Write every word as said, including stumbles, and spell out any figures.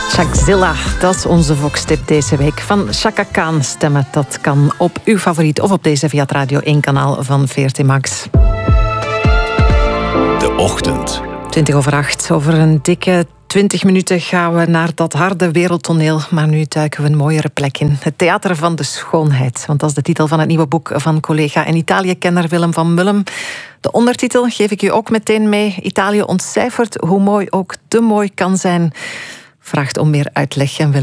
Chakzilla, dat is onze Vox-tip deze week. Van Chaka Khan stemmen, dat kan op uw favoriet of op deze via het Radio één kanaal van V R T Max. De Ochtend. twintig over acht. Over een dikke twintig minuten gaan we naar dat harde wereldtoneel. Maar nu duiken we een mooiere plek in. Het Theater van de Schoonheid. Want dat is de titel van het nieuwe boek van collega en Italië-kenner Willem van Mullem. De ondertitel geef ik u ook meteen mee. Italië ontcijfert hoe mooi ook te mooi kan zijn. Vraagt om meer uitleg en